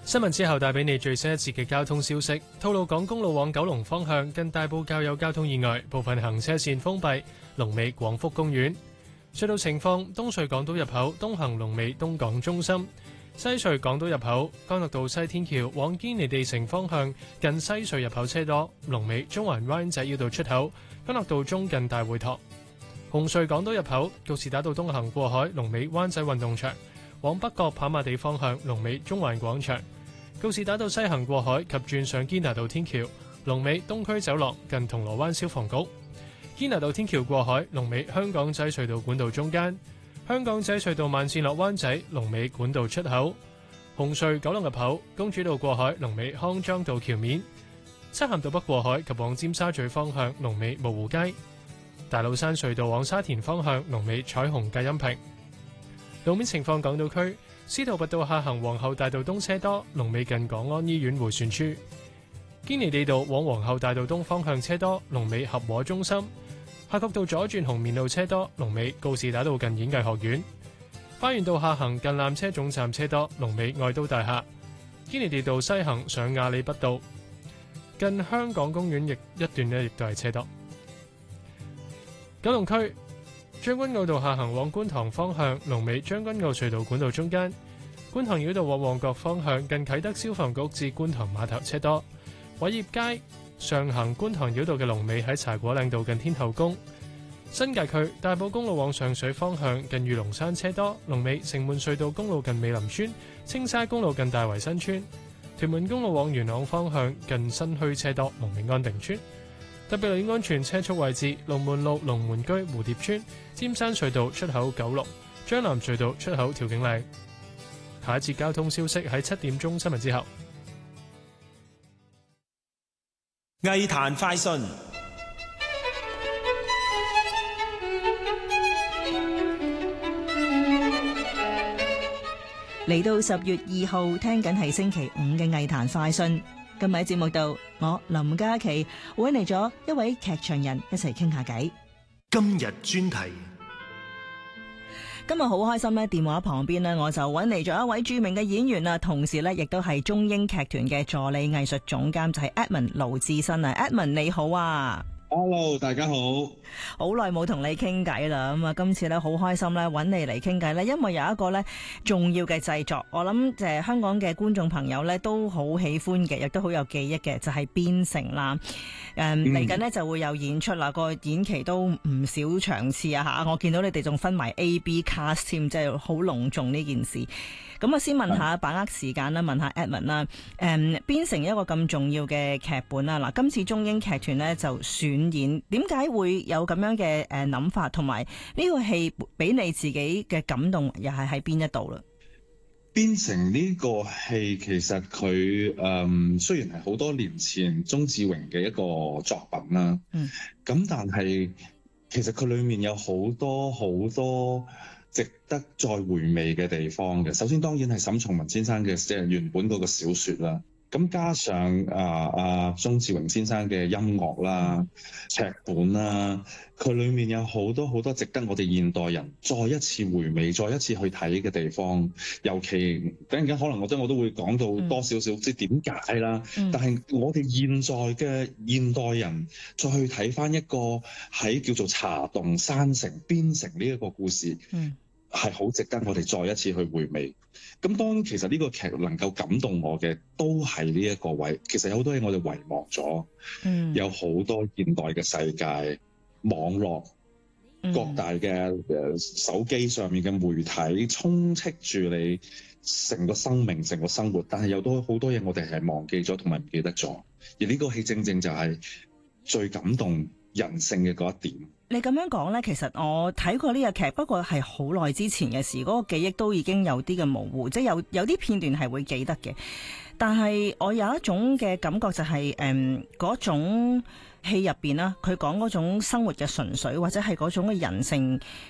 新聞之後帶俾你最新一節嘅交通消息。吐露港公路往九龍方向近大埔滘有交通意外，部分行車線封閉，龍尾廣福公園。隧道情況：東隧港島入口東行龍尾東港中心，西隧港島入口干諾道西天橋往堅尼地城方向近西隧入口車多，龍尾中環灣仔繞道出口干諾道中近大會堂。紅隧港島入口告士打道東行過海龍尾灣仔運動場，往北角跑馬地方向龍尾中環廣場。告士打道西行過海及轉上堅拿道天橋，龍尾東區走廊近銅鑼灣消防局。堅拿道天橋過海，龍尾香港仔隧道管道中間。香港仔隧道慢線落灣仔，龍尾管道出口。紅隧九龍入口公主道過海，龍尾康莊道橋面。漆咸道北過海及往尖沙咀方向，龍尾蕪湖街。大老山隧道往沙田方向，龍尾彩虹隔音屏。路面情況：港島區司徒拔道下行皇后大道東車多，龍尾近港安醫院迴旋處。堅尼地道往皇后大道東方向車多，龍尾合和中心。夏慤道左轉紅棉路車多，龍尾告士打道近演藝學院。花園道下行近纜車總站車多，龍尾愛都大廈。堅尼地道西行上亞里畢道近香港公園一段亦都係車多。九龍區將軍澳道下行往觀塘方向，龍尾將軍澳隧道管道中間。觀塘繞道往旺角方向近啟德消防局至觀塘碼頭車多。偉業街上行觀塘繞道嘅龍尾喺茶果嶺道近天后宮。新界區大埔公路往上水方向近御龍山車多，龍尾城門隧道公路近美林村。青沙公路近大圍新村。屯門公路往元朗方向近新墟車多，龍尾安定村。特別留意安全車速位置：龍門路龍門居蝴蝶村、尖山隧道出口九龍、將藍隧道出口調景嶺。下一節交通消息喺7點鐘新聞之後。 藝壇快訊， 嚟到10月2號，聽緊係星期5嘅藝壇快訊。今日喺節目度，我林嘉琪會嚟咗一位劇場人一齊傾下偈。 今日專題。 今日好開心咧，電話旁邊咧我就揾嚟咗一位著名嘅演員啊，同時咧亦都係中英劇團嘅助理藝術總監，就係 Edmond 盧志新啊。Edmond 你好啊。 Hello， 大家好。 好耐冇同你傾偈啦，咁啊，今次咧好開心咧揾你嚟傾偈咧，因為有一個咧重要嘅製作，我諗香港嘅觀眾朋友咧都好喜歡嘅，亦都好有記憶嘅，就係邊城啦。嚟緊呢就會有演出啦，個演期都唔少場次啊吓，我見到你哋仲分埋 A、B cast 添，即係好隆重呢件事。咁啊，先問下把握時間啦，問下 Edmond 啦。邊城一個咁重要嘅劇本啦，嗱，今次中英劇團呢就選演，點解會有咁樣嘅諗法？同埋呢個戲俾你自己嘅感動又係喺邊一度啦？ 邊城呢個戲其實佢雖然係好多年前鍾志榮嘅一個作品啦，咁但係其實佢裡面有好多值得再回味嘅地方嘅。首先當然係沈從文先生嘅即係原本嗰個小説啦，咁加上鍾志榮先生嘅音樂啦、劇本啦，佢裡面有好多值得我哋現代人再一次回味、再一次去睇嘅地方。尤其等陣間可能我都會講到多少少即係點解啦。但係我哋現在嘅現代人再去睇翻一個喺叫做茶洞山城邊城呢一個故事，係好值得我哋再一次去回味。咁當然其實呢個劇能夠感動我嘅都係呢一個位。其實有好多嘢我哋遺忘咗，有好多現代嘅世界、網絡、各大嘅手機上面嘅媒體充斥住你成個生命、成個生活，但係有好多嘢我哋係忘記咗同埋唔記得咗。而呢個戲正正就係最感動人性嘅嗰一點。 你咁樣講呢，其實我睇過呢個劇，不過係好耐之前嘅事，嗰個記憶都已經有啲嘅模糊，即係有啲片段係會記得嘅。但係我有一種嘅感覺就係嗰種戲入邊啦，佢講嗰種生活嘅純粹，或者係嗰種嘅人性